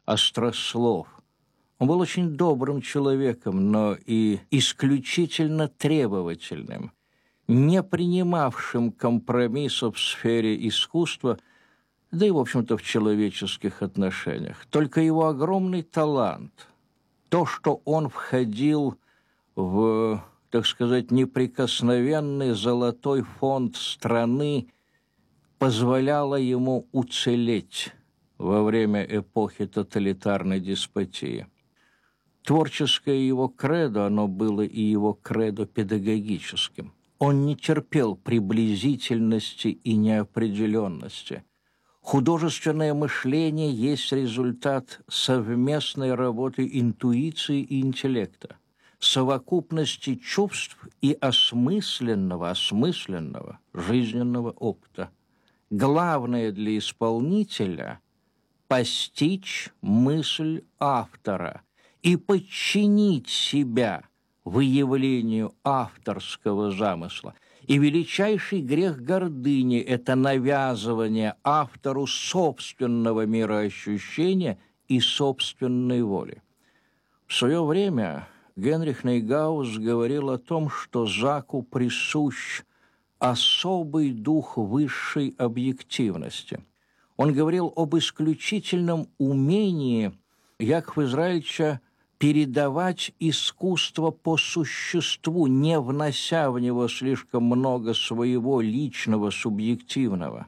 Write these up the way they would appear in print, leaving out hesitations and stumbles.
острослов. Он был очень добрым человеком, но и исключительно требовательным, не принимавшим компромиссов в сфере искусства, да и, в общем-то, в человеческих отношениях. Только его огромный талант, то, что он входил в, так сказать, неприкосновенный золотой фонд страны, позволяло ему уцелеть во время эпохи тоталитарной деспотии. Творческое его кредо, оно было и его кредо педагогическим. Он не терпел приблизительности и неопределенности. Художественное мышление есть результат совместной работы интуиции и интеллекта, совокупности чувств и осмысленного жизненного опыта. Главное для исполнителя – постичь мысль автора и подчинить себя выявлению авторского замысла. И величайший грех гордыни – это навязывание автору собственного мироощущения и собственной воли. В свое время Генрих Нейгаус говорил о том, что Заку присущ особый дух высшей объективности. Он говорил об исключительном умении Якова Израильевича передавать искусство по существу, не внося в него слишком много своего личного, субъективного.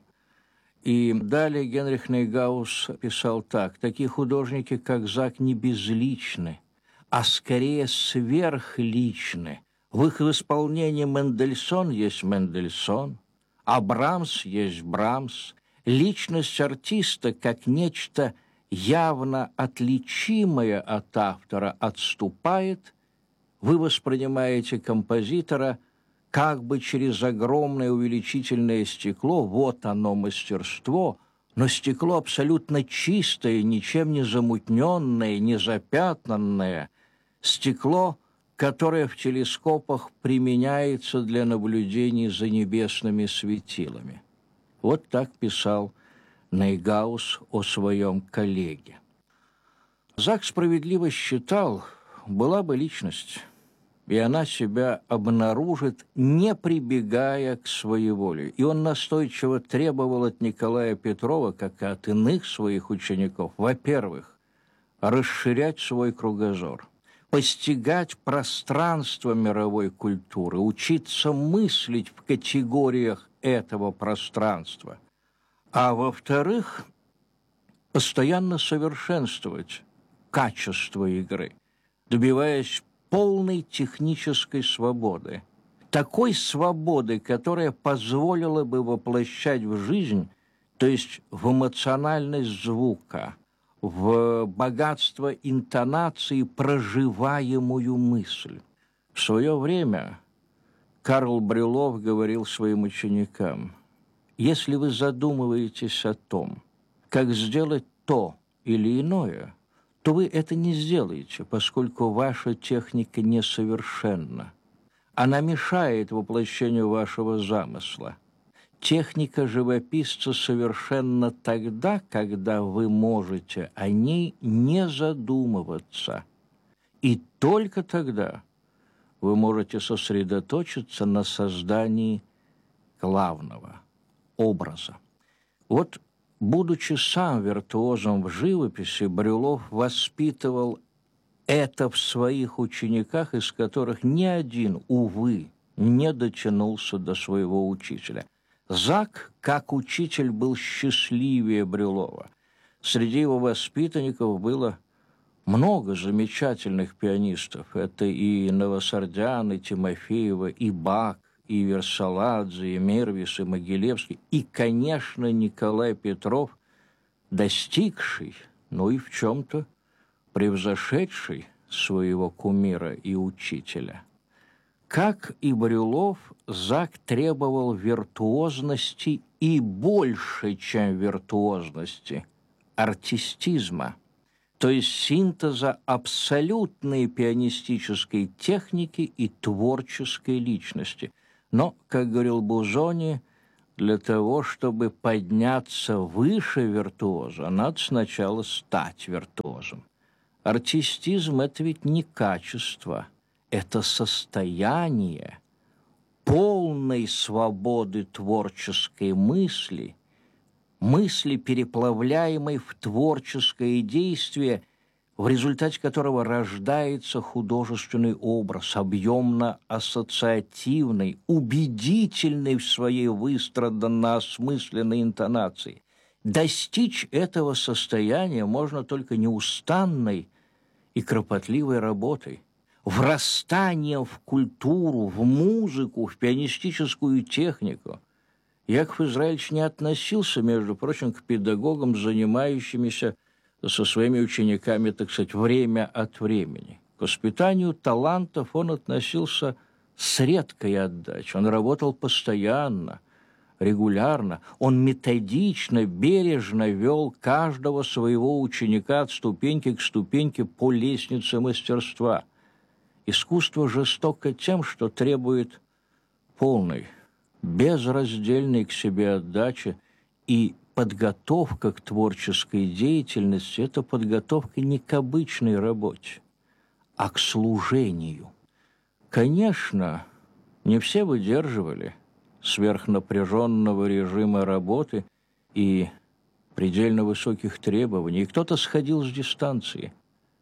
И далее Генрих Нейгаус писал так: «Такие художники, как Зак, не безличны, а скорее сверхличны. В их исполнении Мендельсон есть Мендельсон, а Брамс есть Брамс. Личность артиста, как нечто явно отличимое от автора, отступает. Вы воспринимаете композитора как бы через огромное увеличительное стекло. Вот оно, мастерство, но стекло абсолютно чистое, ничем не замутненное, не запятнанное. Стекло, которое в телескопах применяется для наблюдений за небесными светилами». Вот так писал Нейгаус о своем коллеге. Зак справедливо считал, была бы личность, и она себя обнаружит, не прибегая к своеволию. И он настойчиво требовал от Николая Петрова, как и от иных своих учеников, во-первых, расширять свой кругозор, постигать пространство мировой культуры, учиться мыслить в категориях этого пространства, а во-вторых, постоянно совершенствовать качество игры, добиваясь полной технической свободы, такой свободы, которая позволила бы воплощать в жизнь, то есть в эмоциональность звука, в богатство интонации проживаемую мысль. В свое время Карл Брюлов говорил своим ученикам: если вы задумываетесь о том, как сделать то или иное, то вы это не сделаете, поскольку ваша техника несовершенна. Она мешает воплощению вашего замысла. Техника живописца совершенна тогда, когда вы можете о ней не задумываться. И только тогда вы можете сосредоточиться на создании главного образа. Вот, будучи сам виртуозом в живописи, Брюлов воспитывал это в своих учениках, из которых ни один, увы, не дотянулся до своего учителя. Зак, как учитель, был счастливее Брюлова. Среди его воспитанников было много замечательных пианистов. Это и Новосардян, и Тимофеева, и Бак, и Версаладзе, и Мервис, и Могилевский, и, конечно, Николай Петров, достигший, но и в чем-то превзошедший своего кумира и учителя. Как и Брюлов, Зак требовал виртуозности и больше, чем виртуозности, артистизма, то есть синтеза абсолютной пианистической техники и творческой личности. Но, как говорил Бузони, для того, чтобы подняться выше виртуоза, надо сначала стать виртуозом. виртуозом. Артистизм – это ведь не качество, это состояние полной свободы творческой мысли, мысли, переплавляемой в творческое действие, в результате которого рождается художественный образ, объемно-ассоциативный, убедительный в своей выстраданно-осмысленной интонации. Достичь этого состояния можно только неустанной и кропотливой работой, врастанием в культуру, в музыку, в пианистическую технику. Яков Израильевич не относился, между прочим, к педагогам, занимающимися со своими учениками, так сказать, время от времени. К воспитанию талантов он относился с редкой отдачей. Он работал постоянно, регулярно. Он методично, бережно вел каждого своего ученика от ступеньки к ступеньке по лестнице мастерства. Искусство жестоко тем, что требует полной, безраздельной к себе отдачи, и подготовка к творческой деятельности – это подготовка не к обычной работе, а к служению. Конечно, не все выдерживали сверхнапряженного режима работы и предельно высоких требований, и кто-то сходил с дистанции.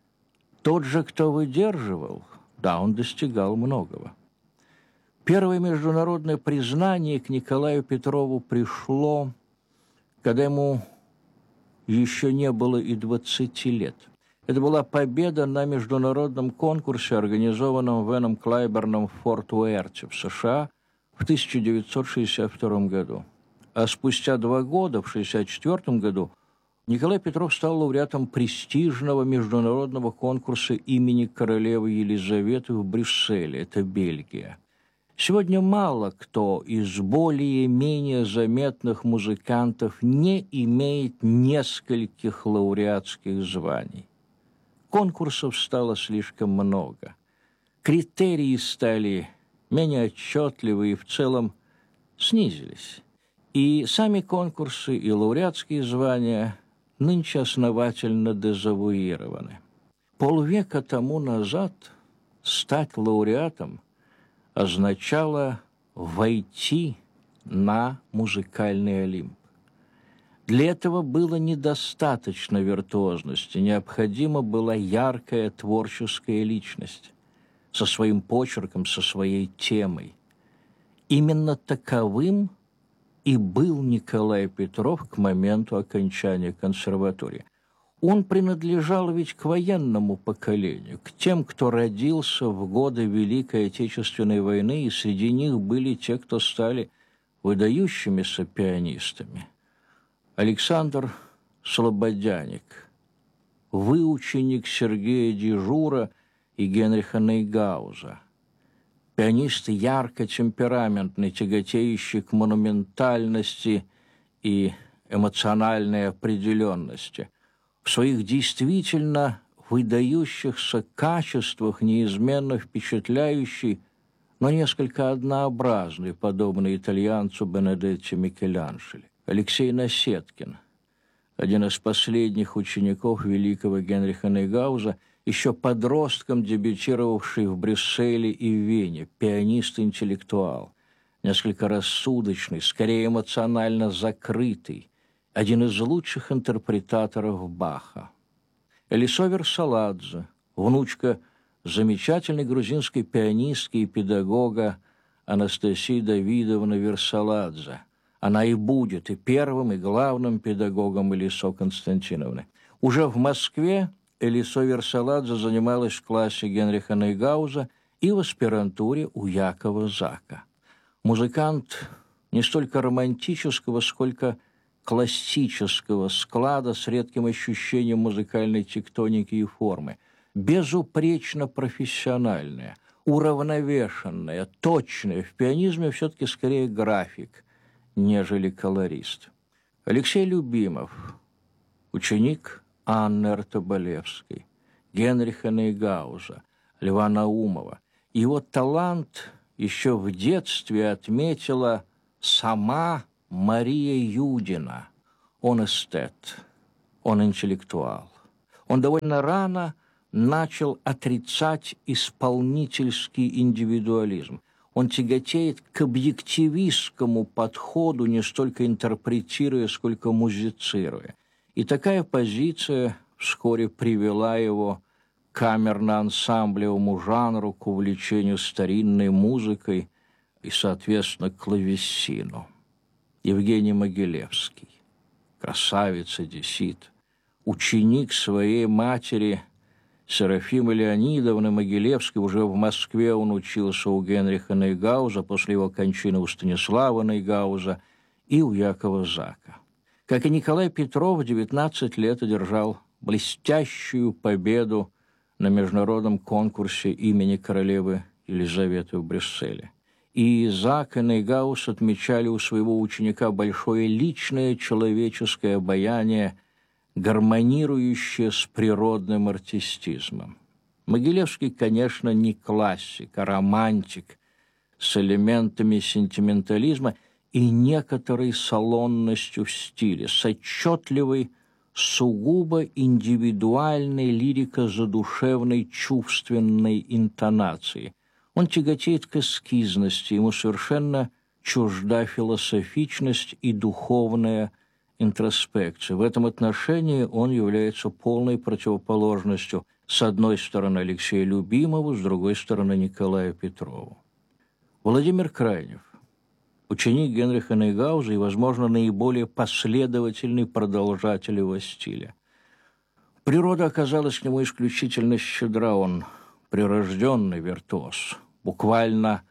Тот же, кто выдерживал, да, он достигал многого. Первое международное признание к Николаю Петрову пришло, когда ему еще не было и 20 лет. Это была победа на международном конкурсе, организованном Веном Клайберном в Форт Уэрте в США в 1962 году. А спустя 2 года, в 1964 году, Николай Петров стал лауреатом престижного международного конкурса имени королевы Елизаветы в Брюсселе, это Бельгия. Сегодня мало кто из более-менее заметных музыкантов не имеет нескольких лауреатских званий. Конкурсов стало слишком много. Критерии стали менее отчетливы и в целом снизились. И сами конкурсы, и лауреатские звания нынче основательно дезавуированы. Полвека тому назад стать лауреатом означало войти на музыкальный Олимп. Для этого было недостаточно виртуозности, необходима была яркая творческая личность со своим почерком, со своей темой. Именно таковым и был Николай Петров к моменту окончания консерватории. Он принадлежал ведь к военному поколению, к тем, кто родился в годы Великой Отечественной войны, и среди них были те, кто стали выдающимися пианистами. Александр Слободяник, выученик Сергея Дежура и Генриха Нейгауза, пианист ярко темпераментный, тяготеющий к монументальности и эмоциональной определенности. В своих действительно выдающихся качествах неизменно впечатляющий, но несколько однообразный, подобно итальянцу Бенедетти Микеланджело. Алексей Насеткин, один из последних учеников великого Генриха Нейгауза, еще подростком дебютировавший в Брюсселе и Вене, пианист-интеллектуал, несколько рассудочный, скорее эмоционально закрытый, один из лучших интерпретаторов Баха. Элисо Версаладзе, внучка замечательной грузинской пианистки и педагога Анастасии Давидовны Версаладзе. Она и будет и первым, и главным педагогом Элисо Константиновны. Уже в Москве Элисо Версаладзе занималась в классе Генриха Нейгауза и в аспирантуре у Якова Зака. Музыкант не столько романтического, сколько классического склада с редким ощущением музыкальной тектоники и формы, безупречно профессиональная, уравновешенная, точная, в пианизме все-таки скорее график, нежели колорист. Алексей Любимов, ученик Анны Артобалевской, Генриха Нейгауза, Льва Наумова. Его талант еще в детстве отметила сама Мария Юдина. Он эстет, он интеллектуал. Он довольно рано начал отрицать исполнительский индивидуализм. Он тяготеет к объективистскому подходу, не столько интерпретируя, сколько музицируя. И такая позиция вскоре привела его к камерно-ансамблевому жанру, к увлечению старинной музыкой и, соответственно, к клавесину. Евгений Могилевский, красавец одессит, ученик своей матери Серафимы Леонидовны Могилевской. Уже в Москве он учился у Генриха Нейгауза, после его кончины у Станислава Нейгауза и у Якова Зака. Как и Николай Петров, в 19 лет одержал блестящую победу на международном конкурсе имени королевы Елизаветы в Брюсселе. И Зак и Нейгауз отмечали у своего ученика большое личное человеческое обаяние, гармонирующее с природным артистизмом. Могилевский, конечно, не классик, а романтик с элементами сентиментализма и некоторой салонностью в стиле, с отчетливой, сугубо индивидуальной лирико-задушевной чувственной интонацией. Он тяготеет к эскизности, ему совершенно чужда философичность и духовная интроспекция. В этом отношении он является полной противоположностью с одной стороны Алексею Любимову, с другой стороны Николаю Петрову. Владимир Крайнев, ученик Генриха Нейгауза и, возможно, наиболее последовательный продолжатель его стиля. Природа оказалась к нему исключительно щедра, он прирожденный виртуоз, буквально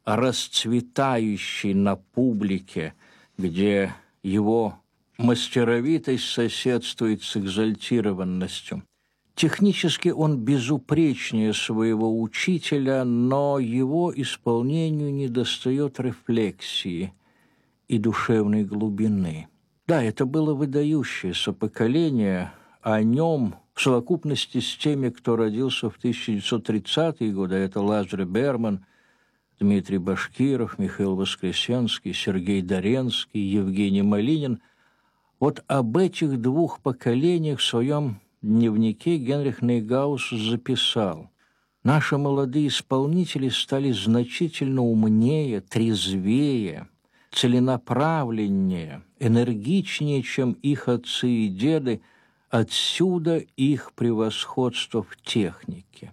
расцветающий на публике, где его мастеровитость соседствует с экзальтированностью. Технически он безупречнее своего учителя, но его исполнению недостает рефлексии и душевной глубины. Да, это было выдающееся поколение, о нем в совокупности с теми, кто родился в 1930-е годы, это Лазарь Берман, Дмитрий Башкиров, Михаил Воскресенский, Сергей Доренский, Евгений Малинин. Вот об этих двух поколениях в своем дневнике Генрих Нейгаус записал: «Наши молодые исполнители стали значительно умнее, трезвее, целенаправленнее, энергичнее, чем их отцы и деды, отсюда их превосходство в технике».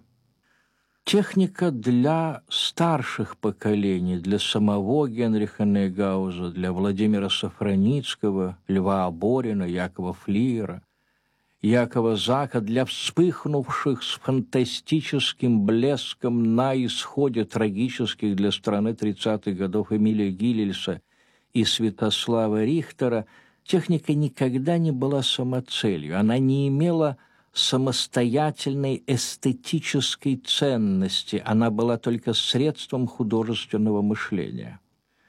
Техника для старших поколений, для самого Генриха Нейгауза, для Владимира Сафроницкого, Льва Аборина, Якова Флиера, Якова Зака, для вспыхнувших с фантастическим блеском на исходе трагических для страны 30-х годов Эмилия Гиллельса и Святослава Рихтера, техника никогда не была самоцелью, она не имела самостоятельной эстетической ценности, она была только средством художественного мышления.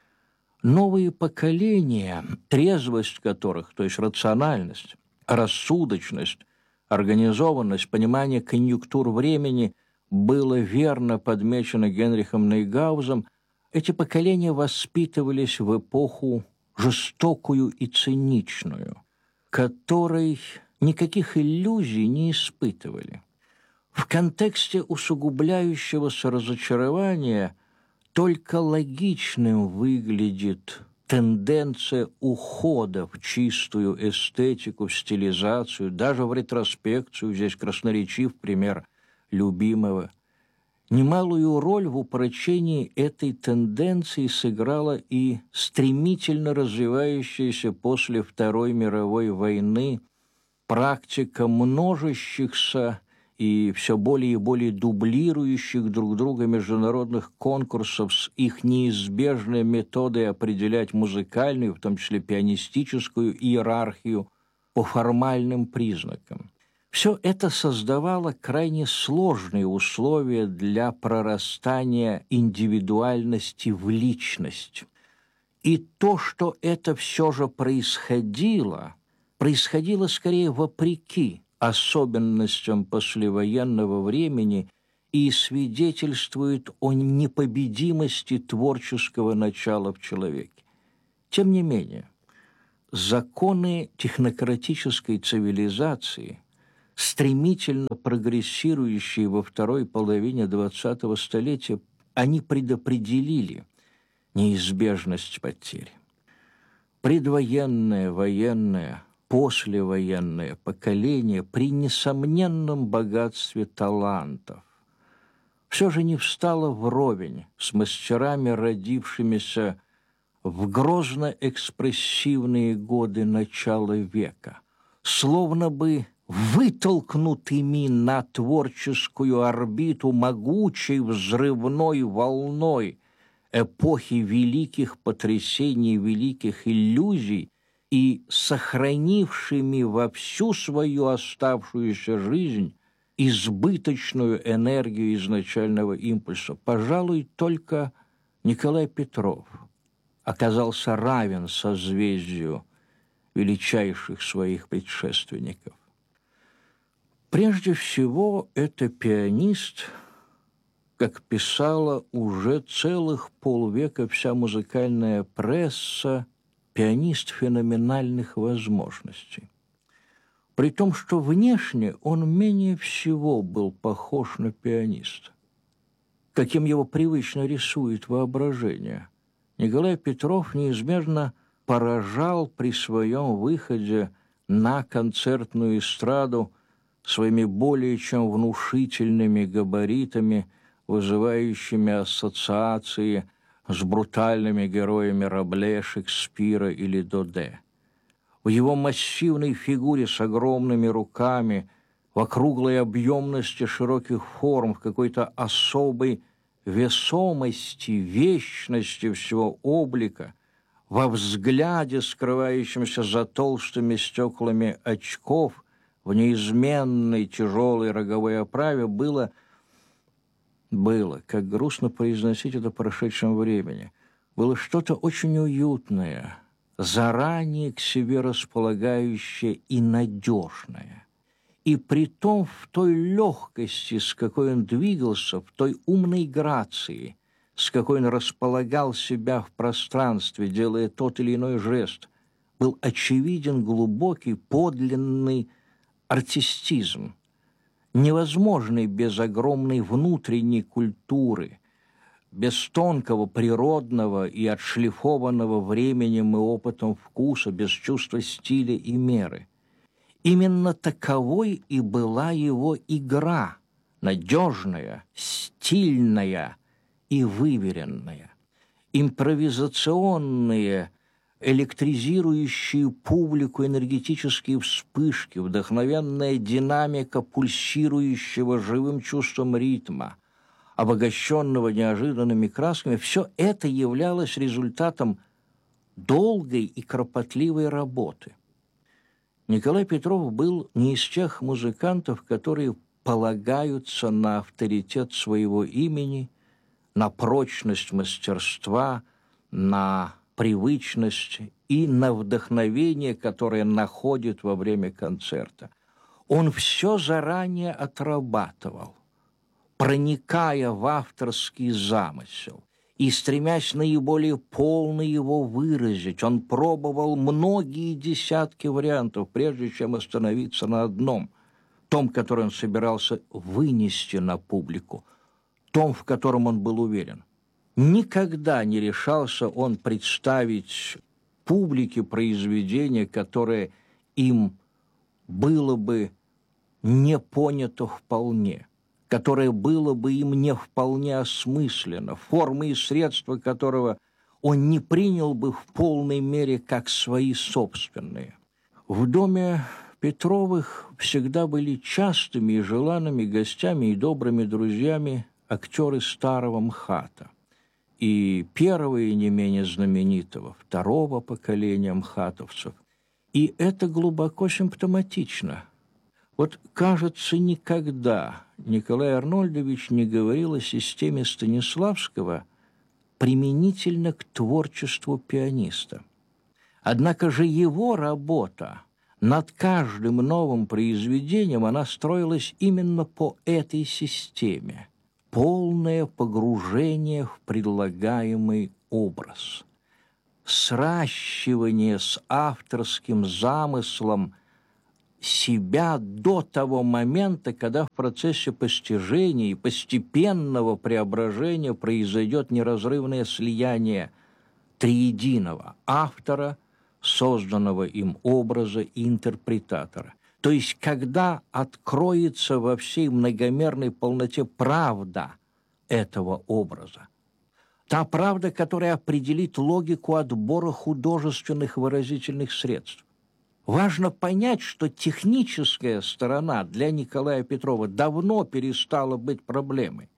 Новые поколения, трезвость которых, то есть рациональность, рассудочность, организованность, понимание конъюнктур времени было верно подмечено Генрихом Нейгаузом, эти поколения воспитывались в эпоху жестокую и циничную, которой никаких иллюзий не испытывали. В контексте усугубляющегося разочарования только логичным выглядит тенденция ухода в чистую эстетику, в стилизацию, даже в ретроспекцию, здесь красноречив пример Любимого. Немалую роль в упрочении этой тенденции сыграла и стремительно развивающаяся после Второй мировой войны практика множащихся и все более и более дублирующих друг друга международных конкурсов с их неизбежной методой определять музыкальную, в том числе пианистическую иерархию по формальным признакам. Все это создавало крайне сложные условия для прорастания индивидуальности в личность. И то, что это все же происходило скорее вопреки особенностям послевоенного времени и свидетельствует о непобедимости творческого начала в человеке. Тем не менее, законы технократической цивилизации, стремительно прогрессирующие во второй половине 20-го столетия, они предопределили неизбежность потерь. Предвоенное, военное, послевоенное поколение при несомненном богатстве талантов все же не встало вровень с мастерами, родившимися в грозно-экспрессивные годы начала века, словно бы вытолкнутыми на творческую орбиту могучей взрывной волной эпохи великих потрясений, великих иллюзий и сохранившими во всю свою оставшуюся жизнь избыточную энергию изначального импульса. Пожалуй, только Николай Петров оказался равен созвездию величайших своих предшественников. Прежде всего, это пианист, как писала уже целых полвека вся музыкальная пресса, пианист феноменальных возможностей. При том, что внешне он менее всего был похож на пианиста, каким его привычно рисует воображение. Николай Петров неизменно поражал при своем выходе на концертную эстраду своими более чем внушительными габаритами, вызывающими ассоциации с брутальными героями Рабле, Шекспира или Доде. В его массивной фигуре с огромными руками, в округлой объемности широких форм, в какой-то особой весомости, вечности всего облика, во взгляде, скрывающемся за толстыми стеклами очков, в неизменной тяжелой роговой оправе было, как грустно произносить это в прошедшем времени, было что-то очень уютное, заранее к себе располагающее и надежное. И притом в той легкости, с какой он двигался, в той умной грации, с какой он располагал себя в пространстве, делая тот или иной жест, был очевиден глубокий, подлинный артистизм, невозможный без огромной внутренней культуры, без тонкого, природного и отшлифованного временем и опытом вкуса, без чувства стиля и меры. Именно таковой и была его игра, надежная, стильная и выверенная. Импровизационные, электризирующие публику энергетические вспышки, вдохновенная динамика пульсирующего живым чувством ритма, обогащенного неожиданными красками, все это являлось результатом долгой и кропотливой работы. Николай Петров был не из тех музыкантов, которые полагаются на авторитет своего имени, на прочность мастерства, на привычность и на вдохновение, которое находит во время концерта. Он все заранее отрабатывал, проникая в авторский замысел и стремясь наиболее полно его выразить. Он пробовал многие десятки вариантов, прежде чем остановиться на одном, том, который он собирался вынести на публику, том, в котором он был уверен. Никогда не решался он представить публике произведение, которое им было бы не понято вполне, которое было бы им не вполне осмысленно, формы и средства которого он не принял бы в полной мере как свои собственные. В доме Петровых всегда были частыми и желанными гостями и добрыми друзьями актеры старого МХАТа. И первого, и не менее знаменитого, второго поколения мхатовцев. И это глубоко симптоматично. Вот, кажется, никогда Николай Арнольдович не говорил о системе Станиславского применительно к творчеству пианиста. Однако же его работа над каждым новым произведением, она строилась именно по этой системе. Полное погружение в предлагаемый образ, сращивание с авторским замыслом себя до того момента, когда в процессе постижения и постепенного преображения произойдет неразрывное слияние триединого автора, созданного им образа и интерпретатора. То есть, когда откроется во всей многомерной полноте правда этого образа, та правда, которая определит логику отбора художественных выразительных средств. Важно понять, что техническая сторона для Николая Петрова давно перестала быть проблемой.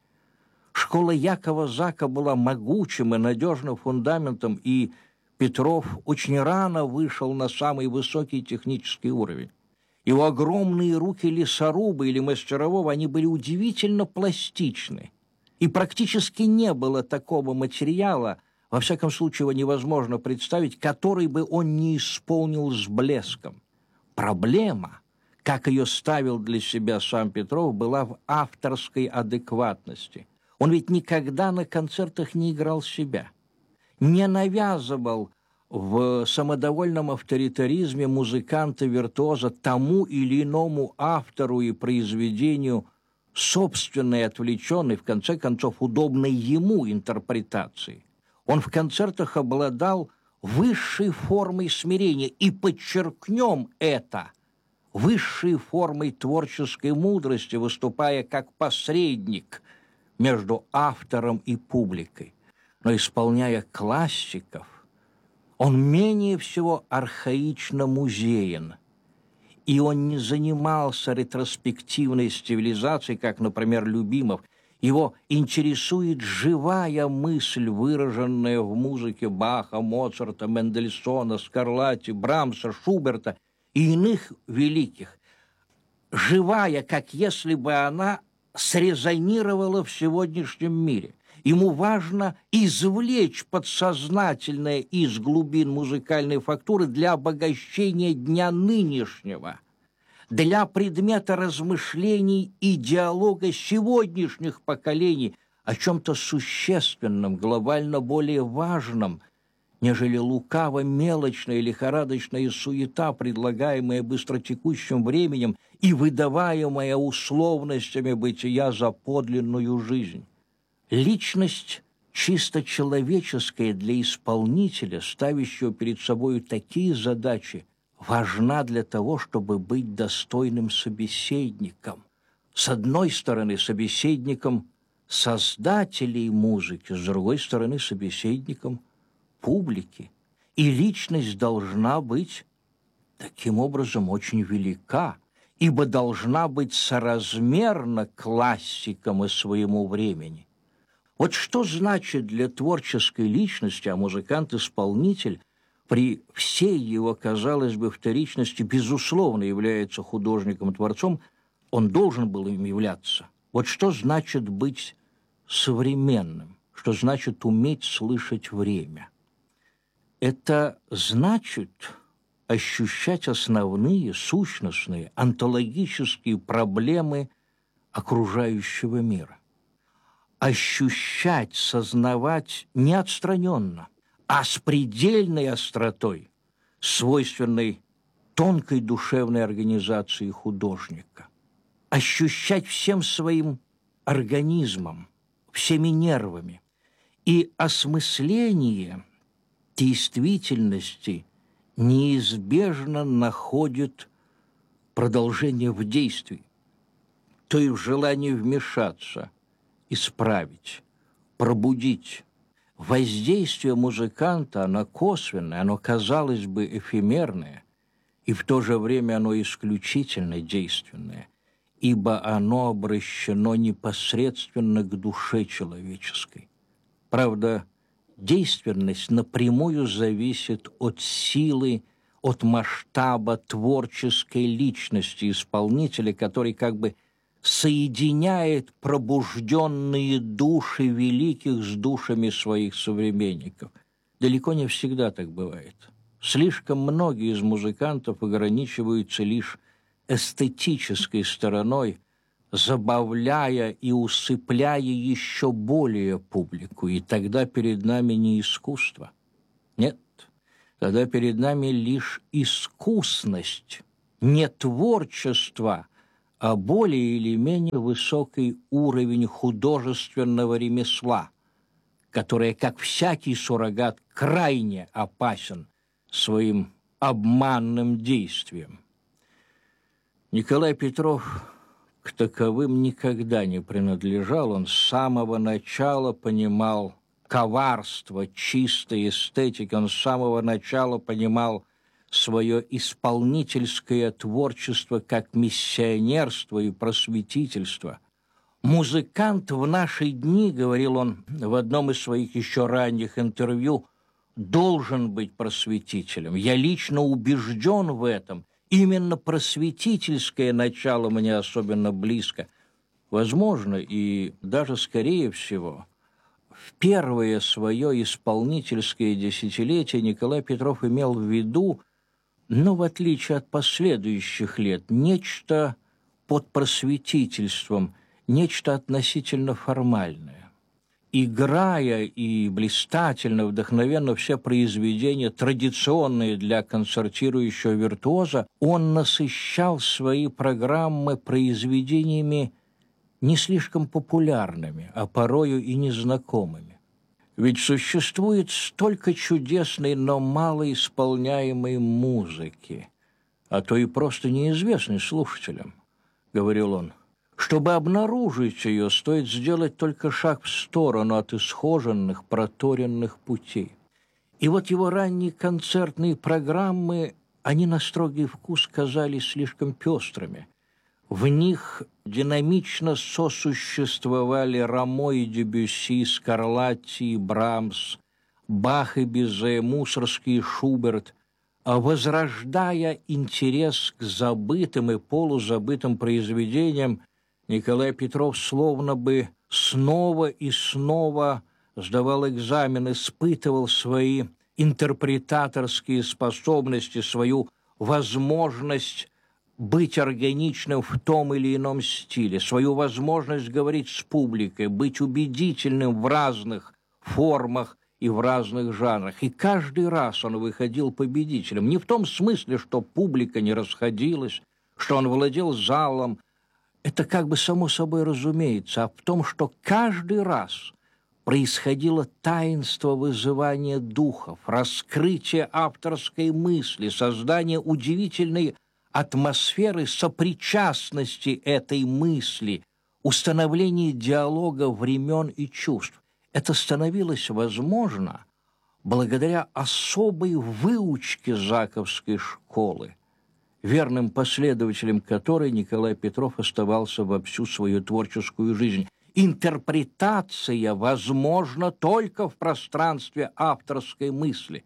Школа Якова Зака была могучим и надежным фундаментом, и Петров очень рано вышел на самый высокий технический уровень. Его огромные руки лесоруба или мастерового, они были удивительно пластичны. И практически не было такого материала, во всяком случае его невозможно представить, который бы он не исполнил с блеском. Проблема, как ее ставил для себя сам Петров, была в авторской адекватности. Он ведь никогда на концертах не играл себя, не навязывал в самодовольном авторитаризме музыканта-виртуоза тому или иному автору и произведению собственной, отвлеченной, в конце концов, удобной ему интерпретации. Он в концертах обладал высшей формой смирения, и подчеркнем это, высшей формой творческой мудрости, выступая как посредник между автором и публикой. Но исполняя классиков, он менее всего архаично музеен, и он не занимался ретроспективной стилизацией, как, например, Любимов. Его интересует живая мысль, выраженная в музыке Баха, Моцарта, Мендельсона, Скарлатти, Брамса, Шуберта и иных великих. Живая, как если бы она срезонировала в сегодняшнем мире. Ему важно извлечь подсознательное из глубин музыкальной фактуры для обогащения дня нынешнего, для предмета размышлений и диалога сегодняшних поколений о чем-то существенном, глобально более важном, нежели лукаво-мелочная лихорадочная суета, предлагаемая быстротекущим временем и выдаваемая условностями бытия за подлинную жизнь. Личность чисто человеческая для исполнителя, ставящего перед собой такие задачи, важна для того, чтобы быть достойным собеседником. С одной стороны, собеседником создателей музыки, с другой стороны, собеседником публики. И личность должна быть таким образом очень велика, ибо должна быть соразмерна классикам и своему времени. Вот что значит для творческой личности, а музыкант-исполнитель при всей его, казалось бы, вторичности, безусловно, является художником-творцом, он должен был им являться. Вот что значит быть современным, что значит уметь слышать время. Это значит ощущать основные, сущностные, онтологические проблемы окружающего мира. Ощущать, сознавать не отстраненно, а с предельной остротой, свойственной тонкой душевной организации художника. Ощущать всем своим организмом, всеми нервами. И осмысление действительности неизбежно находит продолжение в действии, то и в желании вмешаться, исправить, пробудить. Воздействие музыканта, оно косвенное, оно, казалось бы, эфемерное, и в то же время оно исключительно действенное, ибо оно обращено непосредственно к душе человеческой. Правда, действенность напрямую зависит от силы, от масштаба творческой личности исполнителя, который как бы соединяет пробужденные души великих с душами своих современников. Далеко не всегда так бывает. Слишком многие из музыкантов ограничиваются лишь эстетической стороной, забавляя и усыпляя еще более публику. И тогда перед нами не искусство. Нет, тогда перед нами лишь искусность не творчество, а более или менее высокий уровень художественного ремесла, которое, как всякий суррогат, крайне опасен своим обманным действием. Николай Петров к таковым никогда не принадлежал. Он с самого начала понимал коварство чистой эстетики, он с самого начала понимал свое исполнительское творчество как миссионерство и просветительство. «Музыкант в наши дни, — говорил он в одном из своих еще ранних интервью, — должен быть просветителем. Я лично убежден в этом. Именно просветительское начало мне особенно близко. Возможно, и даже скорее всего, в первое свое исполнительское десятилетие Николай Петров имел в виду, но в отличие от последующих лет, нечто под просветительством, нечто относительно формальное. Играя и блистательно, вдохновенно все произведения, традиционные для концертирующего виртуоза, он насыщал свои программы произведениями не слишком популярными, а порою и незнакомыми. Ведь существует столько чудесной, но малоисполняемой музыки, а то и просто неизвестной слушателям, говорил он. Чтобы обнаружить ее, стоит сделать только шаг в сторону от исхоженных, проторенных путей. И вот его ранние концертные программы, они на строгий вкус казались слишком пестрыми. В них динамично сосуществовали Рамо и Дебюсси, Скарлатти и Брамс, Бах и Бизе, Мусоргский и Шуберт, возрождая интерес к забытым и полузабытым произведениям, Николай Петров словно бы снова и снова сдавал экзамен, испытывал свои интерпретаторские способности, свою возможность быть органичным в том или ином стиле, свою возможность говорить с публикой, быть убедительным в разных формах и в разных жанрах. И каждый раз он выходил победителем. Не в том смысле, что публика не расходилась, что он владел залом, это как бы само собой разумеется, а в том, что каждый раз происходило таинство вызывания духов, раскрытие авторской мысли, создание удивительной атмосферы сопричастности этой мысли, установление диалога времен и чувств. Это становилось возможно благодаря особой выучке Жаковской школы, верным последователем которой Николай Петров оставался во всю свою творческую жизнь. Интерпретация возможна только в пространстве авторской мысли.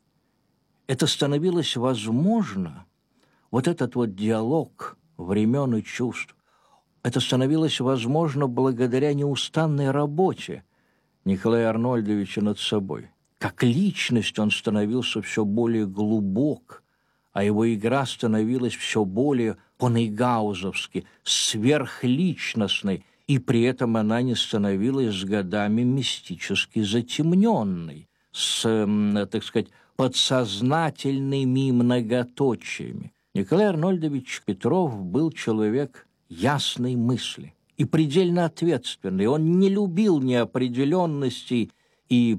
Это становилось возможно, вот этот вот диалог времен и чувств, это становилось возможно благодаря неустанной работе Николая Арнольдовича над собой. Как личность он становился все более глубок, а его игра становилась все более по-нейгаузовски, сверхличностной, и при этом она не становилась с годами мистически затемненной, с, так сказать, подсознательными многоточиями. Николай Арнольдович Петров был человек ясной мысли и предельно ответственный. Он не любил неопределенностей и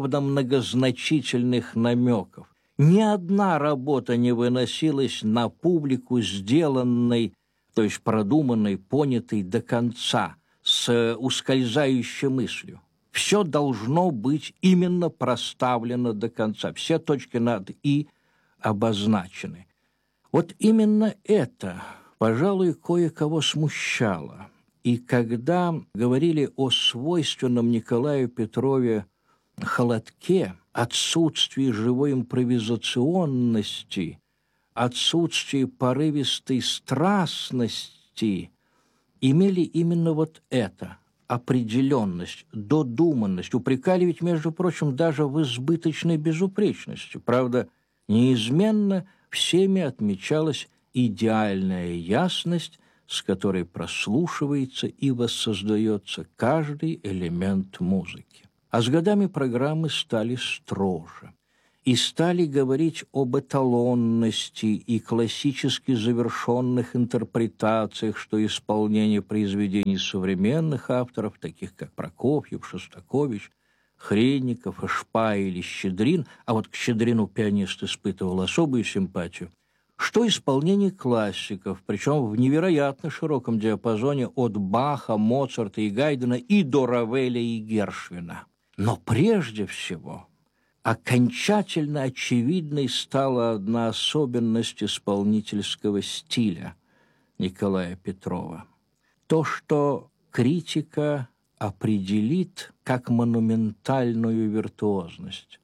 псевдомногозначительных намеков. Ни одна работа не выносилась на публику, сделанной, то есть продуманной, понятой до конца, с ускользающей мыслью. Все должно быть именно проставлено до конца, все точки над «и» обозначены. Вот именно это, пожалуй, кое-кого смущало. И когда говорили о свойственном Николаю Петрове холодке, отсутствии живой импровизационности, отсутствии порывистой страстности, имели именно вот это – определенность, додуманность. Упрекали ведь, между прочим, даже в избыточной безупречности. Правда, неизменно всеми отмечалась идеальная ясность, с которой прослушивается и воссоздается каждый элемент музыки. А с годами программы стали строже. и стали говорить об эталонности и классически завершенных интерпретациях, что исполнение произведений современных авторов, таких как Прокофьев, Шостакович, Хренников, Эшпа или Щедрин, а вот к Щедрину пианист испытывал особую симпатию, что исполнение классиков, причем в невероятно широком диапазоне от Баха, Моцарта и Гайдена и до Равеля и Гершвина. Но прежде всего окончательно очевидной стала одна особенность исполнительского стиля Николая Петрова. То, что критика определит как монументальную виртуозность.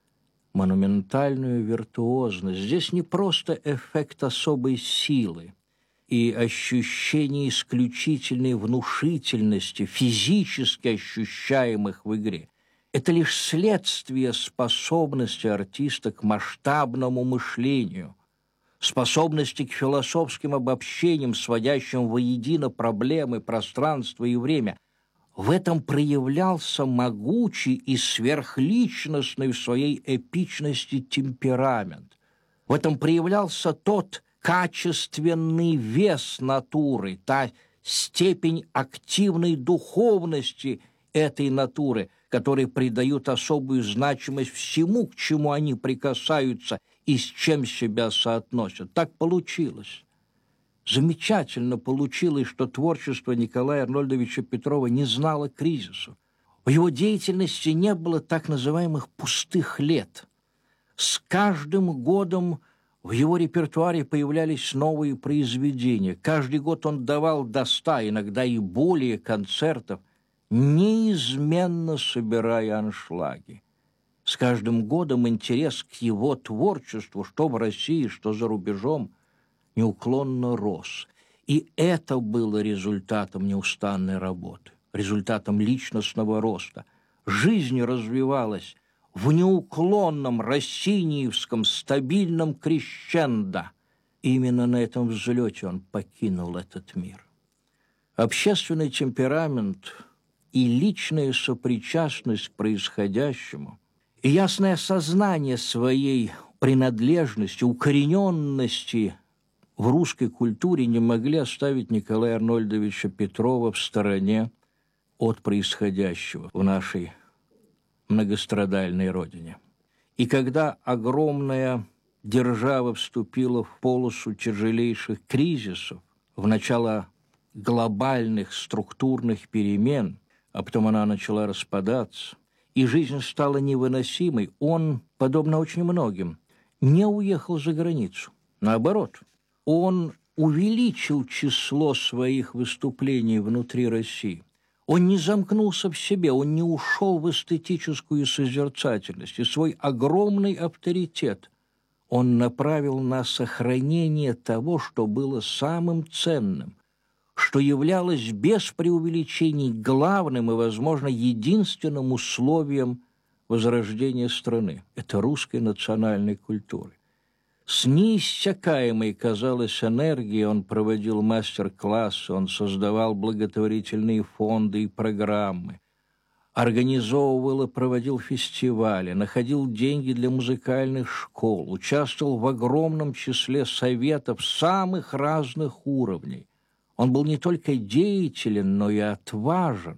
Монументальную виртуозность. Здесь не просто эффект особой силы и ощущение исключительной внушительности, физически ощущаемых в игре. Это лишь следствие способности артиста к масштабному мышлению, способности к философским обобщениям, сводящим воедино проблемы, пространство и время. В этом проявлялся могучий и сверхличностный в своей эпичности темперамент. В этом проявлялся тот качественный вес натуры, та степень активной духовности этой натуры, которые придают особую значимость всему, к чему они прикасаются и с чем себя соотносят. Так получилось. Замечательно получилось, что творчество Николая Арнольдовича Петрова не знало кризису. В его деятельности не было так называемых пустых лет. С каждым годом в его репертуаре появлялись новые произведения. Каждый год он давал до 100, иногда и более концертов, неизменно собирая аншлаги. С каждым годом интерес к его творчеству, что в России, что за рубежом, неуклонно рос. И это было результатом неустанной работы, результатом личностного роста. Жизнь развивалась в неуклонном рассиниевском стабильном крещендо. Именно на этом взлете он покинул этот мир. Общественный темперамент и личная сопричастность к происходящему, и ясное сознание своей принадлежности, укорененности в русской культуре не могли оставить Николая Арнольдовича Петрова в стороне от происходящего в нашей многострадальной родине. И когда огромная держава вступила в полосу тяжелейших кризисов, в начало глобальных структурных перемен, а потом она начала распадаться, и жизнь стала невыносимой, он, подобно очень многим, не уехал за границу. Наоборот, он увеличил число своих выступлений внутри России. Он не замкнулся в себе, он не ушел в эстетическую созерцательность, и свой огромный авторитет он направил на сохранение того, что было самым ценным, что являлось без преувеличений главным и, возможно, единственным условием возрождения страны. Это русской национальной культуры. С неиссякаемой, казалось, энергией он проводил мастер-классы, он создавал благотворительные фонды и программы, организовывал и проводил фестивали, находил деньги для музыкальных школ, участвовал в огромном числе советов самых разных уровней. Он был не только деятелен, но и отважен.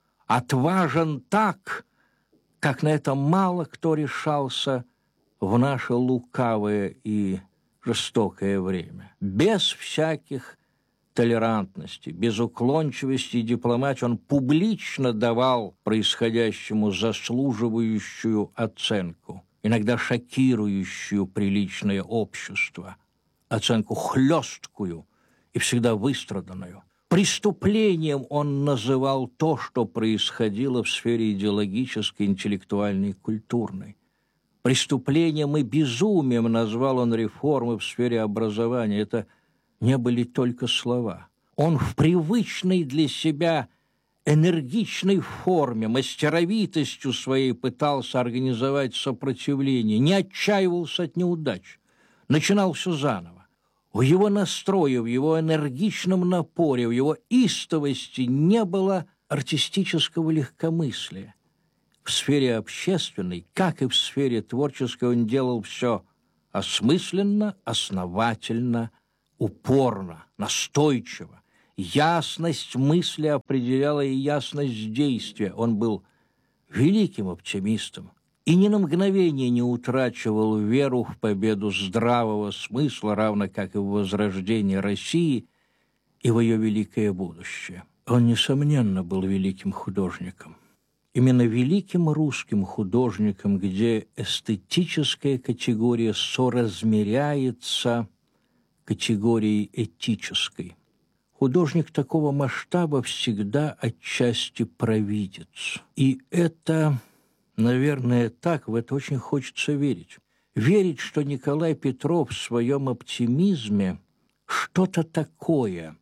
Отважен так, как на это мало кто решался в наше лукавое и жестокое время. Без всяких толерантностей, без уклончивости и дипломатии он публично давал происходящему заслуживающую оценку, иногда шокирующую приличное общество, оценку хлесткую и всегда выстраданную. Преступлением он называл то, что происходило в сфере идеологической, интеллектуальной и культурной. Преступлением и безумием назвал он реформы в сфере образования. Это не были только слова. Он в привычной для себя энергичной форме, мастеровитостью своей пытался организовать сопротивление, не отчаивался от неудач, начинал все заново. В его настрое, в его энергичном напоре, в его истовости не было артистического легкомыслия. В сфере общественной, как и в сфере творческой, он делал все осмысленно, основательно, упорно, настойчиво. Ясность мысли определяла и ясность действия. Он был великим оптимистом и ни на мгновение не утрачивал веру в победу здравого смысла, равно как и в возрождение России и в ее великое будущее. Он, несомненно, был великим художником. Именно великим русским художником, где эстетическая категория соразмеряется категорией этической. Художник такого масштаба всегда отчасти провидец. И это, наверное, так, в это очень хочется верить. Верить, что Николай Петров в своем оптимизме что-то такое,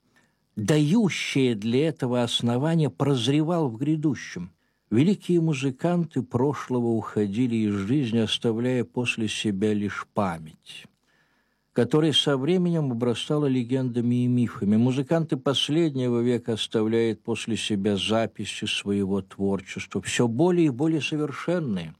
дающее для этого основания, прозревал в грядущем. Великие музыканты прошлого уходили из жизни, оставляя после себя лишь память, которая со временем обрастала легендами и мифами. Музыканты последнего века оставляют после себя записи своего творчества, все более и более совершенные.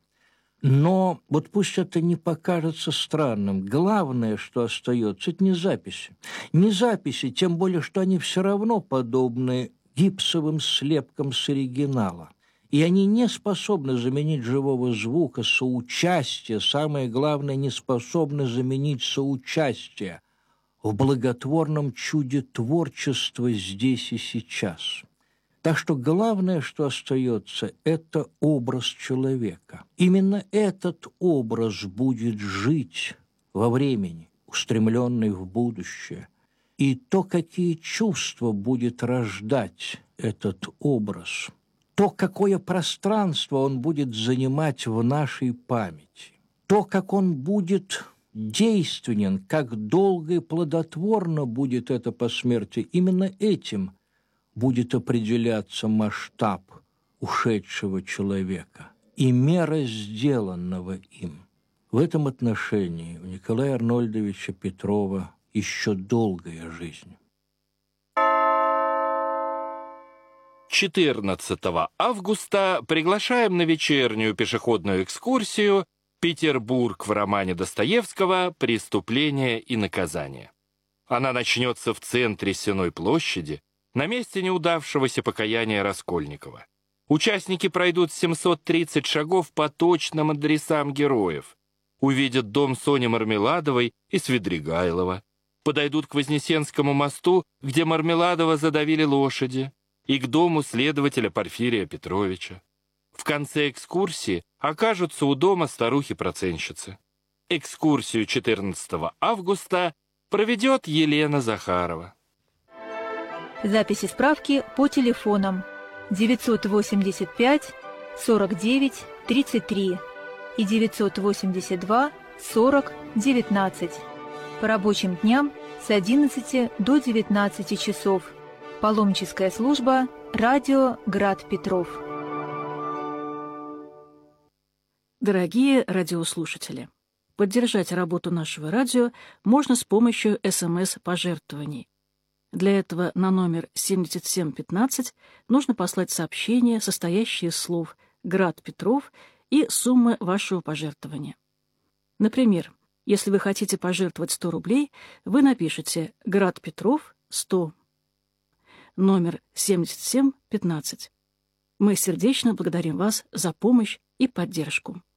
Но вот пусть это не покажется странным, главное, что остается, это не записи. Не записи, тем более, что они все равно подобны гипсовым слепкам с оригинала. И они не способны заменить живого звука, соучастия. Самое главное, не способны заменить соучастие в благотворном чуде творчества здесь и сейчас. Так что главное, что остается, это образ человека. Именно этот образ будет жить во времени, устремленный в будущее. И то, какие чувства будет рождать этот образ – то, какое пространство он будет занимать в нашей памяти, то, как он будет действенен, как долго и плодотворно будет это по смерти, именно этим будет определяться масштаб ушедшего человека и мера сделанного им. В этом отношении у Николая Арнольдовича Петрова еще долгая жизнь. 14 августа приглашаем на вечернюю пешеходную экскурсию «Петербург» в романе Достоевского «Преступление и наказание». Она начнется в центре Сенной площади, на месте неудавшегося покаяния Раскольникова. Участники пройдут 730 шагов по точным адресам героев, увидят дом Сони Мармеладовой и Свидригайлова, подойдут к Вознесенскому мосту, где Мармеладова задавили лошади, и к дому следователя Порфирия Петровича. В конце экскурсии окажутся у дома старухи-процентщицы. Экскурсию 14 августа проведет Елена Захарова. Записи справки по телефонам 985 49 33 и 982 40 19. По рабочим дням с 11 до 19 часов. Паломническая служба «Радио Град Петров». Дорогие радиослушатели, поддержать работу нашего радио можно с помощью СМС-пожертвований. Для этого на номер 7715 нужно послать сообщение, состоящее из слов «Град Петров» и суммы вашего пожертвования. Например, если вы хотите пожертвовать 100 рублей, вы напишите «Град Петров 100». Номер 7715. Мы сердечно благодарим вас за помощь и поддержку.